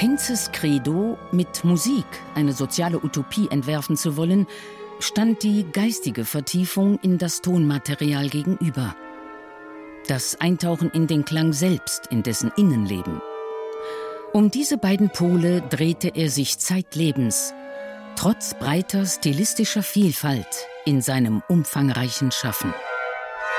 Henzes Credo, mit Musik eine soziale Utopie entwerfen zu wollen, stand die geistige Vertiefung in das Tonmaterial gegenüber. Das Eintauchen in den Klang selbst, in dessen Innenleben. Um diese beiden Pole drehte er sich zeitlebens, trotz breiter stilistischer Vielfalt in seinem umfangreichen Schaffen.